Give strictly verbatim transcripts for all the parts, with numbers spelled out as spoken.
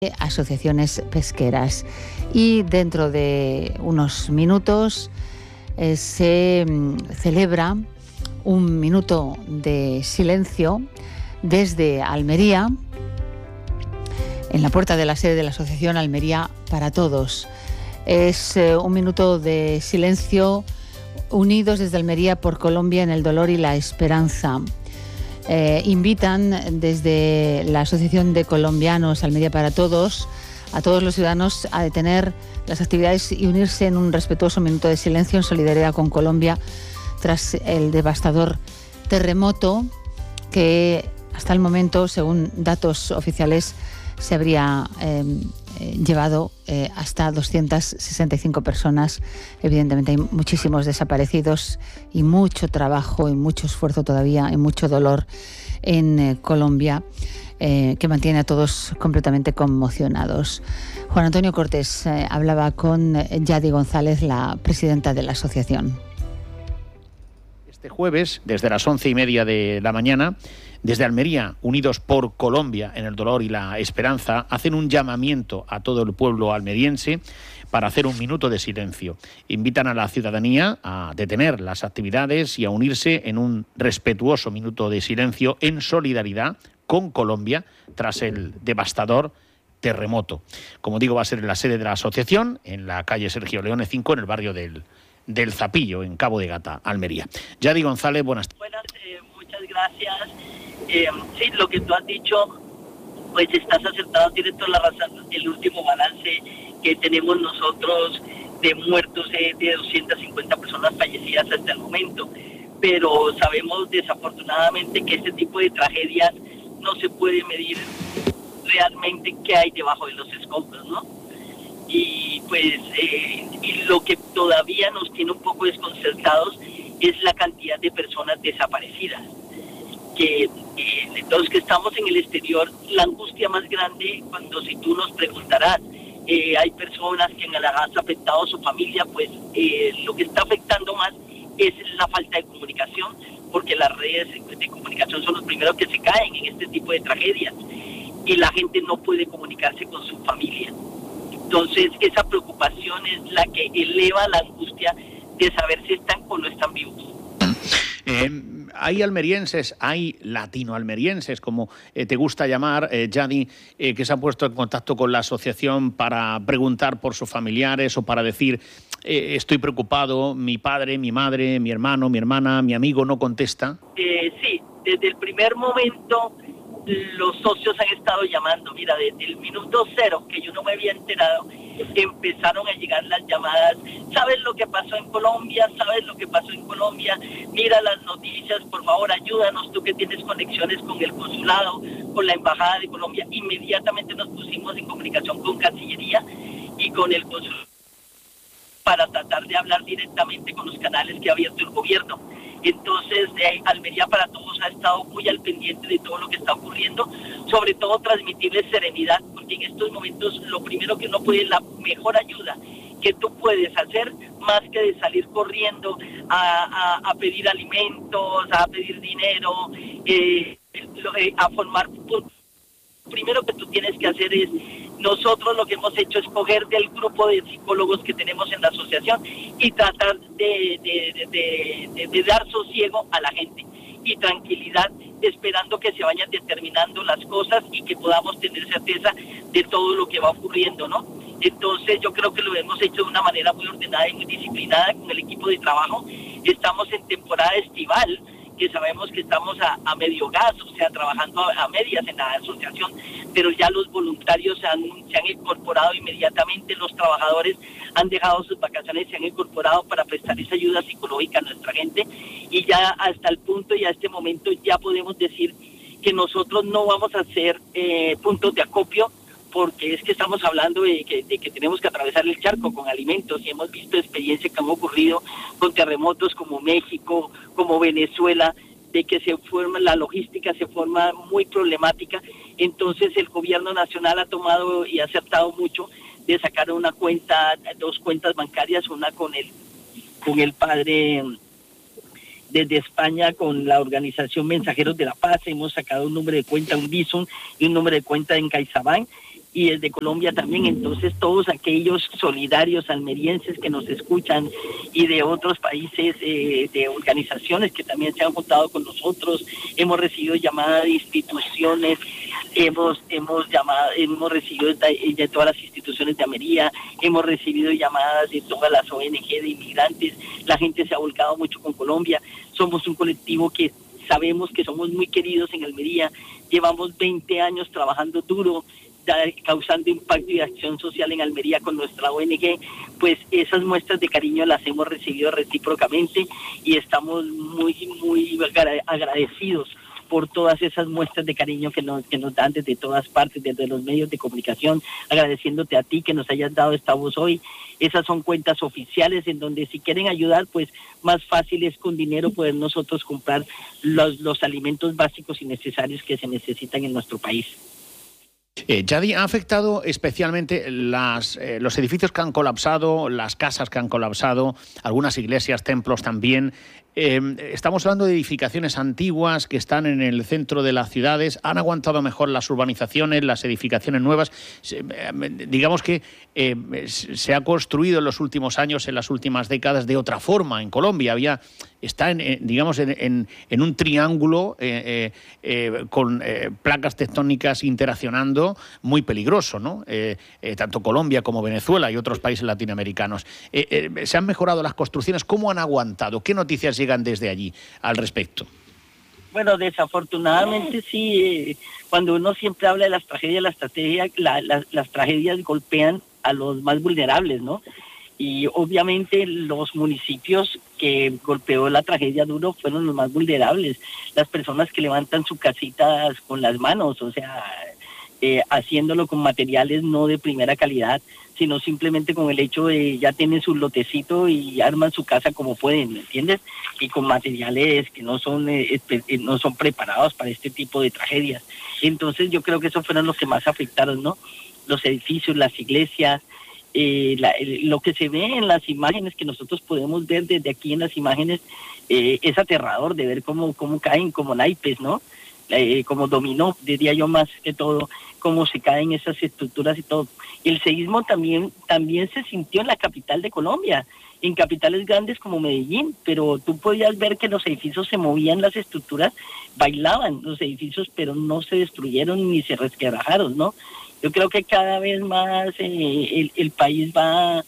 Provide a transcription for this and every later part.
asociaciones pesqueras. Y dentro de unos minutos eh, se mm, celebra un minuto de silencio desde Almería, en la puerta de la sede de la Asociación Almería para Todos. Es eh, un minuto de silencio unidos desde Almería por Colombia en el dolor y la esperanza. Eh, invitan desde la Asociación de Colombianos Almería para Todos a todos los ciudadanos a detener las actividades y unirse en un respetuoso minuto de silencio en solidaridad con Colombia tras el devastador terremoto que hasta el momento, según datos oficiales, se habría eh, llevado eh, hasta doscientas sesenta y cinco personas. Evidentemente hay muchísimos desaparecidos y mucho trabajo y mucho esfuerzo todavía y mucho dolor en eh, Colombia, eh, que mantiene a todos completamente conmocionados. Juan Antonio Cortés eh, hablaba con Yadi González, la presidenta de la asociación. Este jueves, desde las once y media de la mañana, desde Almería, Unidos por Colombia en el dolor y la esperanza, hacen un llamamiento a todo el pueblo almeriense para hacer un minuto de silencio. Invitan a la ciudadanía a detener las actividades y a unirse en un respetuoso minuto de silencio en solidaridad con Colombia tras el devastador terremoto. Como digo, va a ser en la sede de la asociación, en la calle Sergio Leone cinco, en el barrio del, del Zapillo, en Cabo de Gata, Almería. Yadi González, buenas tardes. Buenas, eh, muchas gracias. Eh, sí, lo que tú has dicho, pues estás acertado, tienes toda la razón. El último balance que tenemos nosotros de muertos es de doscientas cincuenta personas fallecidas hasta el momento, pero sabemos desafortunadamente que este tipo de tragedias no se puede medir realmente qué hay debajo de los escombros, ¿no? Y pues eh, y lo que todavía nos tiene un poco desconcertados es la cantidad de personas desaparecidas. Que eh, los que estamos en el exterior, la angustia más grande, cuando si tú nos preguntarás, eh, hay personas que en la has afectado a su familia, pues eh, lo que está afectando más es la falta de comunicación, porque las redes de comunicación son los primeros que se caen en este tipo de tragedias y la gente no puede comunicarse con su familia. Entonces esa preocupación es la que eleva la angustia de saber si están o no están vivos. Eh, hay almerienses, hay latinoalmerienses, como eh, te gusta llamar, eh, Yadi, eh, que se han puesto en contacto con la asociación para preguntar por sus familiares o para decir eh, estoy preocupado, mi padre, mi madre, mi hermano, mi hermana, mi amigo no contesta. Eh, sí, desde el primer momento los socios han estado llamando. Mira, desde el minuto cero, que yo no me había enterado, empezaron a llegar las llamadas. ¿Sabes lo que pasó en Colombia? ¿Sabes lo que pasó en Colombia? Mira las noticias, por favor, ayúdanos, tú que tienes conexiones con el consulado, con la embajada de Colombia. Inmediatamente nos pusimos en comunicación con Cancillería y con el consulado para tratar de hablar directamente con los canales que ha abierto el gobierno. Entonces, de ahí, Almería para Todos ha estado muy al pendiente de todo lo que está ocurriendo, sobre todo transmitirles serenidad, porque en estos momentos lo primero que uno puede, la mejor ayuda que tú puedes hacer, más que de salir corriendo a, a, a pedir alimentos, a pedir dinero, eh, a formar puntos. Lo primero que tú tienes que hacer es, nosotros lo que hemos hecho es coger del grupo de psicólogos que tenemos en la asociación y tratar de, de, de, de, de dar sosiego a la gente y tranquilidad, esperando que se vayan determinando las cosas y que podamos tener certeza de todo lo que va ocurriendo, ¿no? Entonces yo creo que lo hemos hecho de una manera muy ordenada y muy disciplinada con el equipo de trabajo. Estamos en temporada estival, que sabemos que estamos a, a medio gas, o sea, trabajando a, a medias en la asociación, pero ya los voluntarios se han, se han incorporado inmediatamente, los trabajadores han dejado sus vacaciones, se han incorporado para prestar esa ayuda psicológica a nuestra gente, y ya hasta el punto y a este momento ya podemos decir que nosotros no vamos a hacer eh, puntos de acopio, porque es que estamos hablando de que, de que tenemos que atravesar el charco con alimentos, y hemos visto experiencias que han ocurrido con terremotos como México, como Venezuela, de que se forma, la logística se forma muy problemática. Entonces el gobierno nacional ha tomado y ha aceptado mucho de sacar una cuenta, dos cuentas bancarias, una con el, con el padre desde España, con la organización Mensajeros de la Paz. Hemos sacado un número de cuenta, un Bison, y un número de cuenta en CaixaBank, y desde Colombia también. Entonces todos aquellos solidarios almerienses que nos escuchan y de otros países, eh, de organizaciones que también se han juntado con nosotros, hemos recibido llamadas de instituciones, hemos hemos llamado, hemos recibido de, de todas las instituciones de Almería, hemos recibido llamadas de todas las O N G de inmigrantes. La gente se ha volcado mucho con Colombia. Somos un colectivo que sabemos que somos muy queridos en Almería, llevamos veinte años trabajando duro, causando impacto y acción social en Almería con nuestra O N G. Pues esas muestras de cariño las hemos recibido recíprocamente y estamos muy, muy agradecidos por todas esas muestras de cariño que nos, que nos dan desde todas partes, desde los medios de comunicación, agradeciéndote a ti que nos hayas dado esta voz hoy. Esas son cuentas oficiales en donde si quieren ayudar, pues más fácil es con dinero poder nosotros comprar los, los alimentos básicos y necesarios que se necesitan en nuestro país. Eh, Yadi, ¿ha afectado especialmente las, eh, los edificios que han colapsado, las casas que han colapsado, algunas iglesias, templos también? Eh, estamos hablando de edificaciones antiguas que están en el centro de las ciudades. ¿Han aguantado mejor las urbanizaciones, las edificaciones nuevas? Se, eh, digamos que eh, se ha construido en los últimos años, en las últimas décadas, de otra forma. En Colombia había, está en, en, digamos, en, en, en un triángulo eh, eh, eh, con eh, placas tectónicas interaccionando muy peligroso, ¿no? Eh, eh, tanto Colombia como Venezuela y otros países latinoamericanos. Eh, eh, ¿Se han mejorado las construcciones? ¿Cómo han aguantado? ¿Qué noticias llegan desde allí al respecto? Bueno, desafortunadamente sí, eh, cuando uno siempre habla de las tragedias, las, tragedias la, la, las tragedias golpean a los más vulnerables, ¿no? Y obviamente los municipios que golpeó la tragedia duro fueron los más vulnerables, las personas que levantan sus casitas con las manos, o sea, eh, haciéndolo con materiales no de primera calidad, sino simplemente con el hecho de ya tienen su lotecito y arman su casa como pueden, ¿me entiendes? Y con materiales que no son eh, no son preparados para este tipo de tragedias. Entonces yo creo que esos fueron los que más afectaron, ¿no? Los edificios, las iglesias, eh, la, el, lo que se ve en las imágenes que nosotros podemos ver desde aquí en las imágenes, eh, es aterrador de ver cómo, cómo caen como naipes, ¿no? Eh, como dominó, diría yo más que todo, cómo se caen esas estructuras y todo. El seísmo también, también se sintió en la capital de Colombia, en capitales grandes como Medellín, pero tú podías ver que los edificios se movían, las estructuras bailaban los edificios, pero no se destruyeron ni se resquebrajaron, ¿no? Yo creo que cada vez más eh, el, el país va,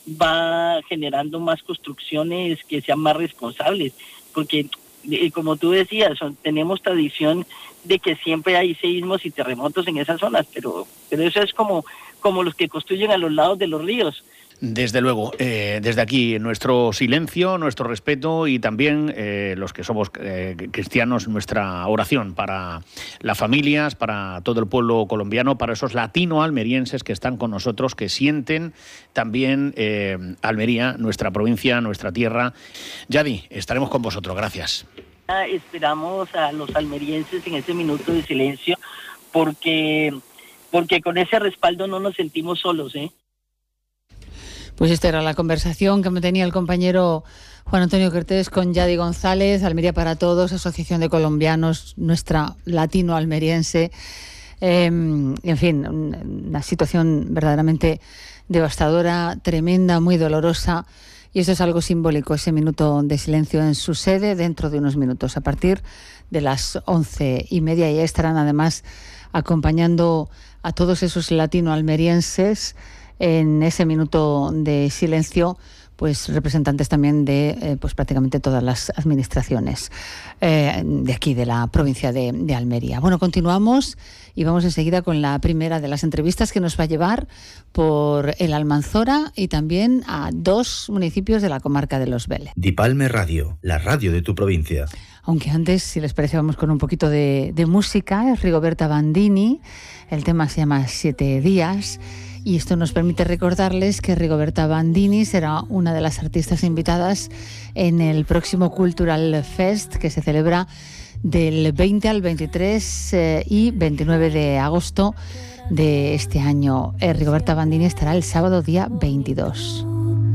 va generando más construcciones que sean más responsables, porque como tú decías, son, tenemos tradición de que siempre hay seísmos y terremotos en esas zonas, pero, pero eso es como, como los que construyen a los lados de los ríos. Desde luego, eh, desde aquí nuestro silencio, nuestro respeto y también eh, los que somos eh, cristianos, nuestra oración para las familias, para todo el pueblo colombiano, para esos latino-almerienses que están con nosotros, que sienten también eh, Almería, nuestra provincia, nuestra tierra. Yadi, estaremos con vosotros. Gracias. Esperamos a los almerienses en ese minuto de silencio porque, porque con ese respaldo no nos sentimos solos, ¿eh? Pues esta era la conversación que me tenía el compañero Juan Antonio Cortés con Yadi González, Almería para Todos, Asociación de Colombianos, nuestra latino-almeriense. Eh, en fin, una situación verdaderamente devastadora, tremenda, muy dolorosa. Y esto es algo simbólico, ese minuto de silencio en su sede dentro de unos minutos. A partir de las once y media ya estarán además acompañando a todos esos latino-almerienses en ese minuto de silencio, pues representantes también de eh, pues prácticamente todas las administraciones eh, de aquí, de la provincia de, de Almería. Bueno, continuamos y vamos enseguida con la primera de las entrevistas que nos va a llevar por el Almanzora y también a dos municipios de la comarca de Los Vélez. Dipalme Radio, la radio de tu provincia. Aunque antes, si les parece, vamos con un poquito de, de música. Es Rigoberta Bandini, el tema se llama Siete Días. Y esto nos permite recordarles que Rigoberta Bandini será una de las artistas invitadas en el próximo Cultural Fest, que se celebra del veinte al veintitrés eh, y veintinueve de agosto de este año. Eh, Rigoberta Bandini estará el sábado día veintidós.